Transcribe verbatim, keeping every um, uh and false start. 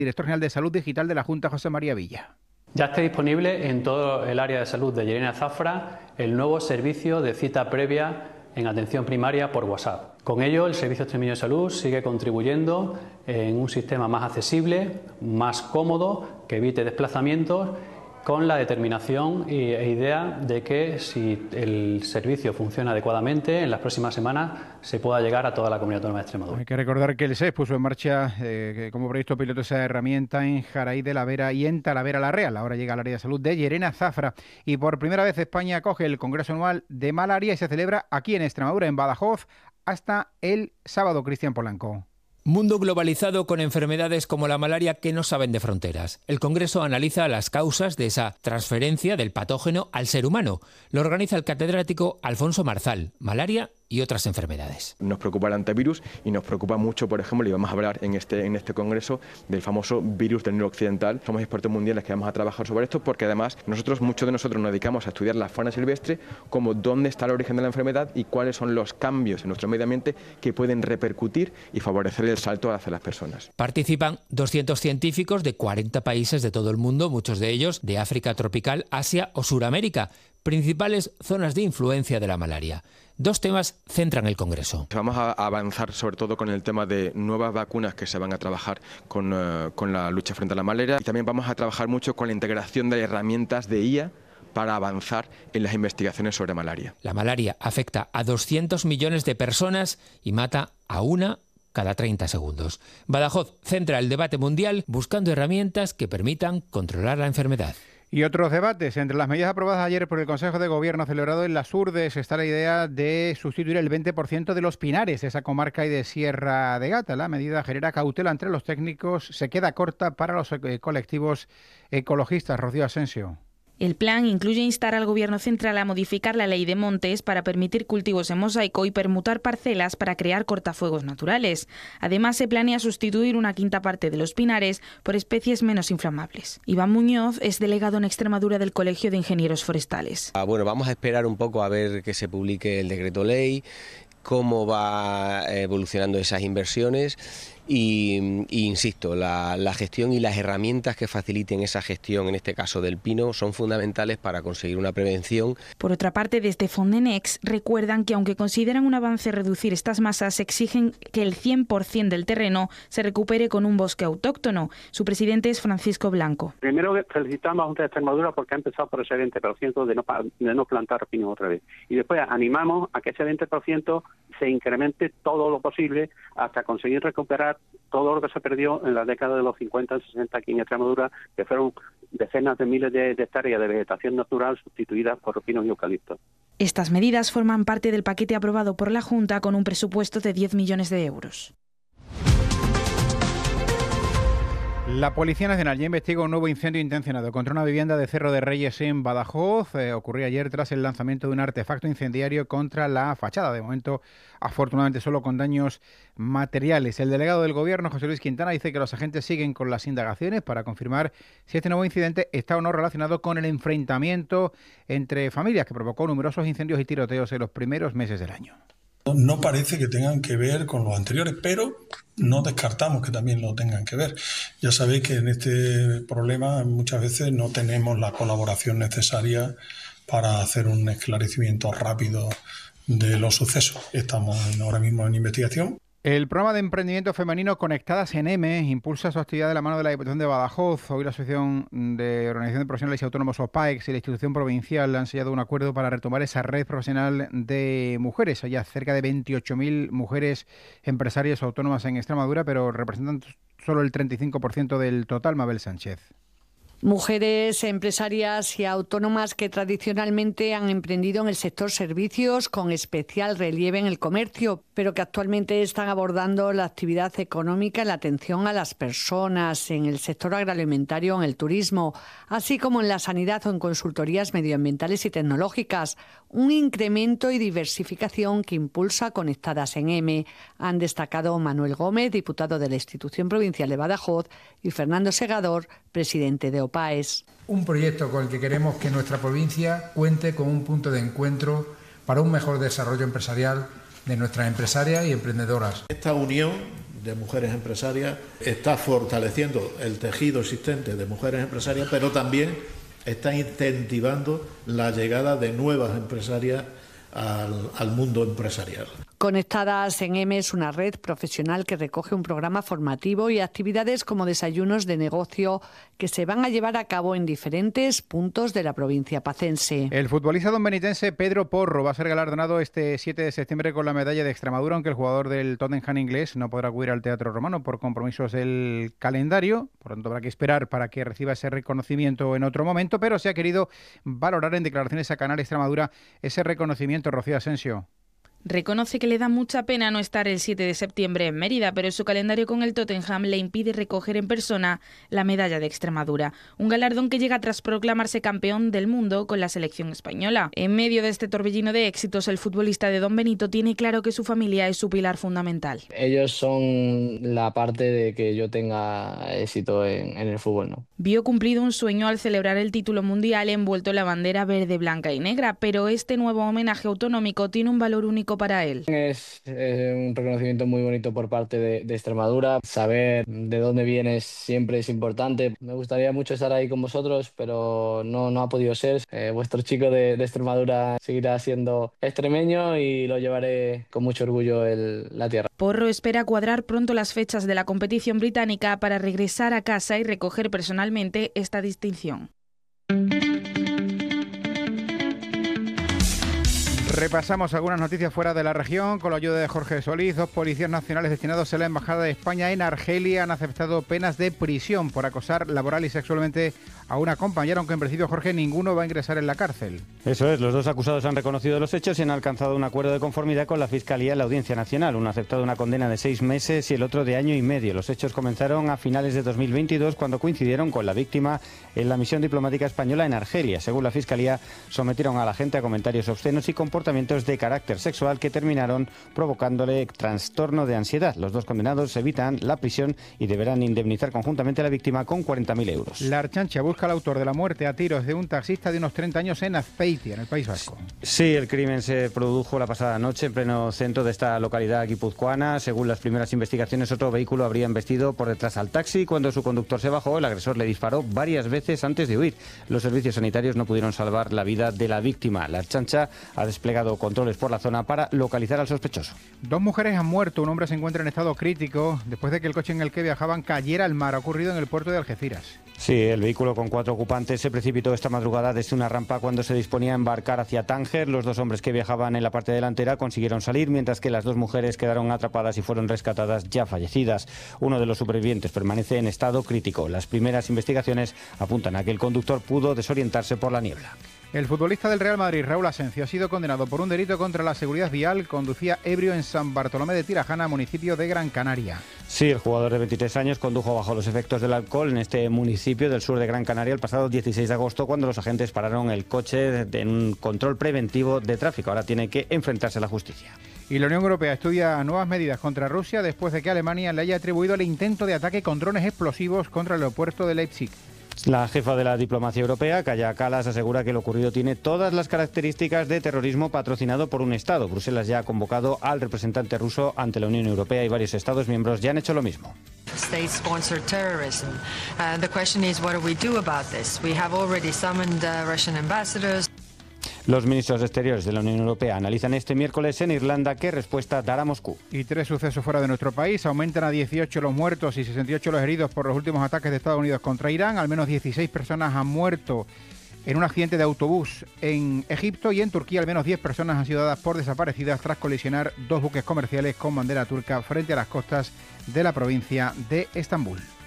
Director General de Salud Digital de la Junta, José María Villa. Ya está disponible en todo el área de salud de Llerena Zafra el nuevo servicio de cita previa en atención primaria por WhatsApp. Con ello, el Servicio Extremeño de Salud sigue contribuyendo en un sistema más accesible, más cómodo, que evite desplazamientos, con la determinación e idea de que si el servicio funciona adecuadamente, en las próximas semanas se pueda llegar a toda la comunidad autónoma de Extremadura. Hay que recordar que el S E S puso en marcha eh, como proyecto piloto esa herramienta en Jaraí de la Vera y en Talavera la Real. Ahora llega al área de salud de Llerena Zafra y por primera vez España acoge el Congreso Anual de Malaria y se celebra aquí en Extremadura, en Badajoz, hasta el sábado. Cristian Polanco. Mundo globalizado con enfermedades como la malaria que no saben de fronteras. El Congreso analiza las causas de esa transferencia del patógeno al ser humano. Lo organiza el catedrático Alfonso Marzal. Malaria y otras enfermedades. Nos preocupa el antivirus y nos preocupa mucho, por ejemplo, y vamos a hablar en este, en este congreso del famoso virus del Nilo Occidental. Somos expertos mundiales que vamos a trabajar sobre esto porque además nosotros, muchos de nosotros nos dedicamos a estudiar la fauna silvestre, como dónde está el origen de la enfermedad y cuáles son los cambios en nuestro medio ambiente que pueden repercutir y favorecer el salto hacia las personas. Participan doscientos científicos de cuarenta países de todo el mundo, muchos de ellos de África tropical, Asia o Suramérica, principales zonas de influencia de la malaria. Dos temas centran el Congreso. Vamos a avanzar sobre todo con el tema de nuevas vacunas que se van a trabajar con, uh, con la lucha frente a la malaria y también vamos a trabajar mucho con la integración de herramientas de I A para avanzar en las investigaciones sobre malaria. La malaria afecta a doscientos millones de personas y mata a una cada treinta segundos. Badajoz centra el debate mundial buscando herramientas que permitan controlar la enfermedad. Y otros debates. Entre las medidas aprobadas ayer por el Consejo de Gobierno celebrado en Las Urdes está la idea de sustituir el veinte por ciento de los pinares de esa comarca y de Sierra de Gata. La medida genera cautela entre los técnicos, se queda corta para los colectivos ecologistas. Rocío Asensio. El plan incluye instar al Gobierno central a modificar la ley de montes para permitir cultivos en mosaico y permutar parcelas para crear cortafuegos naturales. Además, se planea sustituir una quinta parte de los pinares por especies menos inflamables. Iván Muñoz es delegado en Extremadura del Colegio de Ingenieros Forestales. Ah, bueno, vamos a esperar un poco a ver que se publique el decreto ley, cómo va evolucionando esas inversiones y, y insisto, la, la gestión y las herramientas que faciliten esa gestión, en este caso del pino, son fundamentales para conseguir una prevención. Por otra parte, desde Fondenex recuerdan que aunque consideran un avance reducir estas masas, exigen que el cien por ciento del terreno se recupere con un bosque autóctono. Su presidente es Francisco Blanco. Primero felicitamos a la Junta de Extremadura porque ha empezado por ese veinte por ciento de no, de no plantar pinos otra vez. Y después animamos a que ese veinte por ciento se incremente todo lo posible hasta conseguir recuperar todo lo que se perdió en la década de los cincuenta y sesenta aquí en Extremadura, que fueron decenas de miles de, de hectáreas de vegetación natural sustituidas por pinos y eucaliptos. Estas medidas forman parte del paquete aprobado por la Junta con un presupuesto de diez millones de euros. La Policía Nacional ya investiga un nuevo incendio intencionado contra una vivienda de Cerro de Reyes en Badajoz. Eh, ocurrió ayer tras el lanzamiento de un artefacto incendiario contra la fachada. De momento, afortunadamente, solo con daños materiales. El delegado del Gobierno, José Luis Quintana, dice que los agentes siguen con las indagaciones para confirmar si este nuevo incidente está o no relacionado con el enfrentamiento entre familias que provocó numerosos incendios y tiroteos en los primeros meses del año. No parece que tengan que ver con los anteriores, pero no descartamos que también lo tengan que ver. Ya sabéis que en este problema muchas veces no tenemos la colaboración necesaria para hacer un esclarecimiento rápido de los sucesos. Estamos ahora mismo en investigación. El programa de emprendimiento femenino Conectadas en M impulsa su actividad de la mano de la Diputación de Badajoz. Hoy la Asociación de Organización de Profesionales y Autónomos O P A E X y la institución provincial han sellado un acuerdo para retomar esa red profesional de mujeres. Hay cerca de veintiocho mil mujeres empresarias autónomas en Extremadura, pero representan solo el treinta y cinco por ciento del total. Mabel Sánchez. Mujeres empresarias y autónomas que tradicionalmente han emprendido en el sector servicios con especial relieve en el comercio, pero que actualmente están abordando la actividad económica y la atención a las personas en el sector agroalimentario, en el turismo, así como en la sanidad o en consultorías medioambientales y tecnológicas. Un incremento y diversificación que impulsa Conectadas en M, han destacado Manuel Gómez, diputado de la institución provincial de Badajoz, y Fernando Segador, presidente de O P A E S. Un proyecto con el que queremos que nuestra provincia cuente con un punto de encuentro para un mejor desarrollo empresarial de nuestras empresarias y emprendedoras. Esta unión de mujeres empresarias, está fortaleciendo el tejido existente de mujeres empresarias, pero también está incentivando la llegada de nuevas empresarias al, al mundo empresarial. Conectadas en M es una red profesional que recoge un programa formativo y actividades como desayunos de negocio que se van a llevar a cabo en diferentes puntos de la provincia pacense. El futbolista donbenitense Pedro Porro va a ser galardonado este siete de septiembre con la medalla de Extremadura, aunque el jugador del Tottenham inglés no podrá acudir al Teatro Romano por compromisos del calendario. Por tanto, habrá que esperar para que reciba ese reconocimiento en otro momento, pero se ha querido valorar en declaraciones a Canal Extremadura ese reconocimiento. Rocío Asensio. Reconoce que le da mucha pena no estar el siete de septiembre en Mérida, pero su calendario con el Tottenham le impide recoger en persona la medalla de Extremadura, un galardón que llega tras proclamarse campeón del mundo con la selección española. En medio de este torbellino de éxitos, el futbolista de Don Benito tiene claro que su familia es su pilar fundamental. Ellos son la parte de que yo tenga éxito en, en el fútbol, ¿no? Vio cumplido un sueño al celebrar el título mundial envuelto en la bandera verde, blanca y negra, pero este nuevo homenaje autonómico tiene un valor único para él. Es, es un reconocimiento muy bonito por parte de, de Extremadura. Saber de dónde vienes siempre es importante. Me gustaría mucho estar ahí con vosotros, pero no, no ha podido ser. Eh, vuestro chico de, de Extremadura seguirá siendo extremeño y lo llevaré con mucho orgullo en la tierra. Porro espera cuadrar pronto las fechas de la competición británica para regresar a casa y recoger personalmente esta distinción. Repasamos algunas noticias fuera de la región con la ayuda de Jorge Solís. Dos policías nacionales destinados a la Embajada de España en Argelia han aceptado penas de prisión por acosar laboral y sexualmente a una compañera, aunque en principio, Jorge, ninguno va a ingresar en la cárcel. Eso es, los dos acusados han reconocido los hechos y han alcanzado un acuerdo de conformidad con la Fiscalía en la Audiencia Nacional. Uno ha aceptado una condena de seis meses y el otro de año y medio. Los hechos comenzaron a finales de dos mil veintidós cuando coincidieron con la víctima en la misión diplomática española en Argelia. Según la Fiscalía, sometieron a la gente a comentarios obscenos y comportamientos de carácter sexual que terminaron provocándole trastorno de ansiedad. Los dos condenados evitan la prisión y deberán indemnizar conjuntamente a la víctima con cuarenta mil euros. La Ertzaintza busca al autor de la muerte a tiros de un taxista de unos treinta años en Azpeitia, en el País Vasco. Sí, el crimen se produjo la pasada noche en pleno centro de esta localidad guipuzcoana. Según las primeras investigaciones, otro vehículo habría embestido por detrás al taxi. Cuando su conductor se bajó, el agresor le disparó varias veces antes de huir. Los servicios sanitarios no pudieron salvar la vida de la víctima. La Ertzaintza ha desplegado controles por la zona para localizar al sospechoso. Dos mujeres han muerto, un hombre se encuentra en estado crítico después de que el coche en el que viajaban cayera al mar. Ha ocurrido en el puerto de Algeciras. Sí, el vehículo con cuatro ocupantes se precipitó esta madrugada desde una rampa cuando se disponía a embarcar hacia Tánger. Los dos hombres que viajaban en la parte delantera consiguieron salir, mientras que las dos mujeres quedaron atrapadas y fueron rescatadas ya fallecidas. Uno de los supervivientes permanece en estado crítico. Las primeras investigaciones apuntan a que el conductor pudo desorientarse por la niebla. El futbolista del Real Madrid, Raúl Asencio, ha sido condenado por un delito contra la seguridad vial. Conducía ebrio en San Bartolomé de Tirajana, municipio de Gran Canaria. Sí, el jugador de veintitrés años condujo bajo los efectos del alcohol en este municipio del sur de Gran Canaria el pasado dieciséis de agosto, cuando los agentes pararon el coche en un control preventivo de tráfico. Ahora tiene que enfrentarse a la justicia. Y la Unión Europea estudia nuevas medidas contra Rusia después de que Alemania le haya atribuido el intento de ataque con drones explosivos contra el aeropuerto de Leipzig. La jefa de la diplomacia europea, Kaja Kallas, asegura que lo ocurrido tiene todas las características de terrorismo patrocinado por un Estado. Bruselas ya ha convocado al representante ruso ante la Unión Europea y varios Estados miembros ya han hecho lo mismo. State-sponsored terrorism. Uh, the question is, what do we do about this? We have already summoned uh, Russian ambassadors. Los ministros de Exteriores de la Unión Europea analizan este miércoles en Irlanda qué respuesta dará Moscú. Y tres sucesos fuera de nuestro país. Aumentan a dieciocho los muertos y sesenta y ocho los heridos por los últimos ataques de Estados Unidos contra Irán. Al menos dieciséis personas han muerto en un accidente de autobús en Egipto, y en Turquía al menos diez personas han sido dadas por desaparecidas tras colisionar dos buques comerciales con bandera turca frente a las costas de la provincia de Estambul.